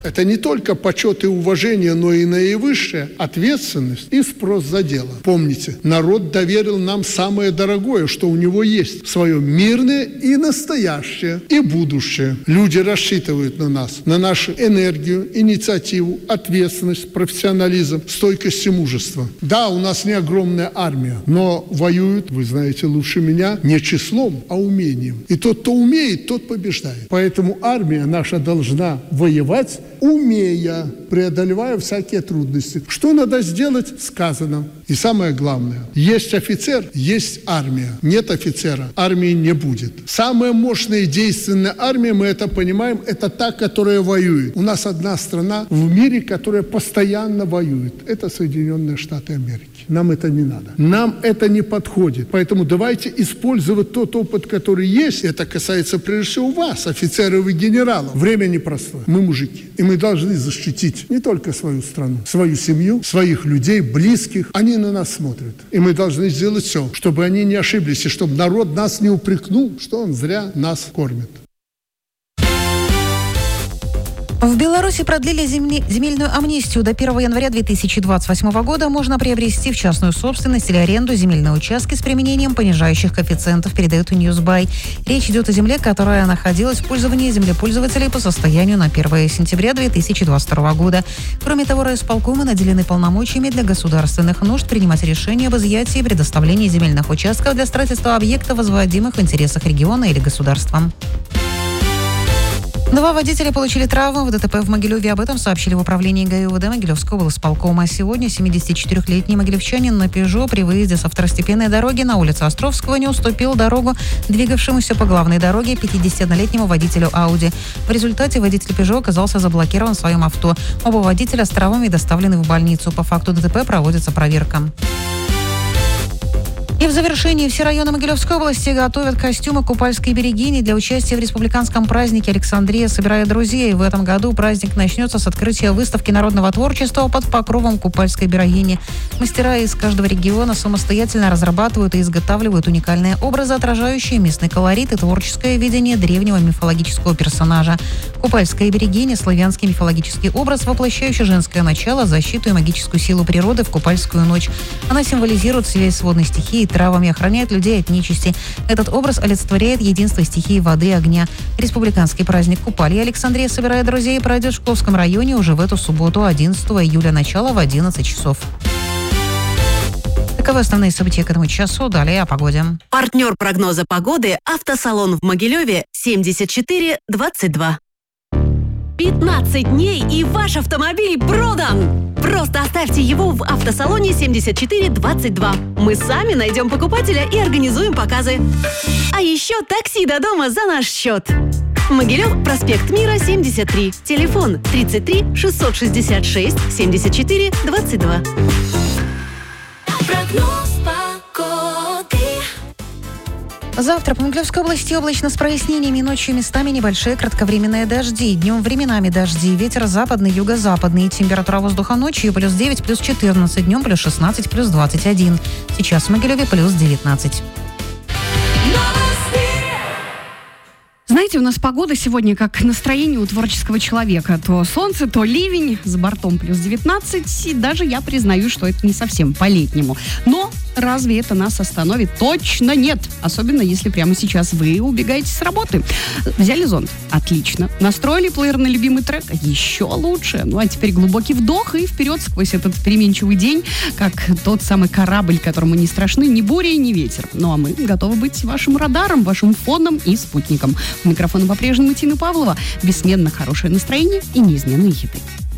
Это не только почет и уважение, но и наивысшая ответственность и спрос за дело. Помните, народ доверил нам самое дорогое, что у него есть, свое мирное и настоящее, и будущее. Люди рассчитывают на нас, на нашу энергию, инициативу, ответственность, профессионализм, стойкость и мужество. Да, у нас не огромная армия, но воюют, вы знаете лучше меня, не числом, а умением. И тот, кто умеет, тот побеждает. Поэтому армия наша должна воевать, умея, преодолевая всякие трудности. Что надо сделать, сказано. И самое главное, есть офицер, есть армия. Нет офицера, армии не будет. Самая мощная и действенная армия, мы это понимаем, это та, которая воюет. У нас одна страна в мире, которая постоянно воюет. Это Соединенные Штаты Америки. Нам это не надо. Нам это не подходит. Поэтому давайте использовать тот опыт, который есть. Это касается прежде всего вас, офицеров и генералов. Время непростое. Мы мужики. И мы должны защитить не только свою страну, свою семью, своих людей, близких. Они на нас смотрят. И мы должны сделать все, чтобы они не ошиблись, и чтобы народ нас не упрекнул, что он зря нас кормит. В Беларуси продлили земельную амнистию. До 1 января 2028 года можно приобрести в частную собственность или аренду земельные участки с применением понижающих коэффициентов, передает Ньюсбай. Речь идет о земле, которая находилась в пользовании землепользователей по состоянию на 1 сентября 2022 года. Кроме того, райисполкомы наделены полномочиями для государственных нужд принимать решения об изъятии и предоставлении земельных участков для строительства объектов, возводимых в интересах региона или государства. 2 водителя получили травмы в ДТП в Могилеве. Об этом сообщили в управлении ГАИ-УВД Могилевского облсполкома. Сегодня 74-летний могилевчанин на «Пежо» при выезде со второстепенной дороги на улицу Островского не уступил дорогу двигавшемуся по главной дороге 51-летнему водителю «Ауди». В результате водитель «Пежо» оказался заблокирован в своем авто. Оба водителя с травмами доставлены в больницу. По факту ДТП проводится проверка. И в завершении все районы Могилевской области готовят костюмы купальской берегини для участия в республиканском празднике «Александрия собирает друзей». В этом году праздник начнется с открытия выставки народного творчества под покровом купальской берегини. Мастера из каждого региона самостоятельно разрабатывают и изготавливают уникальные образы, отражающие местный колорит и творческое видение древнего мифологического персонажа. Купальская берегиня – славянский мифологический образ, воплощающий женское начало, защиту и магическую силу природы в купальскую ночь. Она символизирует связь с водной стихией, травами, охраняет людей от нечисти. Этот образ олицетворяет единство стихии воды и огня. Республиканский праздник Купальи «Александрия собирает друзей» пройдет в Шкловском районе уже в эту субботу, 11 июля, начало в 11 часов. Таковы основные события к этому часу. Далее о погоде. Партнер прогноза погоды – автосалон в Могилеве 7422. 15 дней и ваш автомобиль продан! Просто оставьте его в автосалоне 7422. Мы сами найдем покупателя и организуем показы. А еще такси до дома за наш счет. Могилев, проспект Мира, 73. Телефон 33 666 74 22. Прогноз погоды. Завтра по Могилевской области облачно с прояснениями, ночью местами небольшие кратковременные дожди. Днем временами дожди, ветер западный, юго-западный. Температура воздуха ночью плюс 9, плюс 14, днем плюс 16, плюс 21. Сейчас в Могилеве плюс 19. Знаете, у нас погода сегодня как настроение у творческого человека. То солнце, то ливень, за бортом плюс 19. И даже я признаю, что это не совсем по-летнему. Но разве это нас остановит? Точно нет. Особенно, если прямо сейчас вы убегаете с работы. Взяли зонт? Отлично. Настроили плеер на любимый трек? Еще лучше. Ну а теперь глубокий вдох и вперед сквозь этот переменчивый день, как тот самый корабль, которому не страшны ни буря, ни ветер. Ну а мы готовы быть вашим радаром, вашим фоном и спутником. У микрофона по-прежнему Тина Павлова. Бессменно хорошее настроение и неизменные хиты.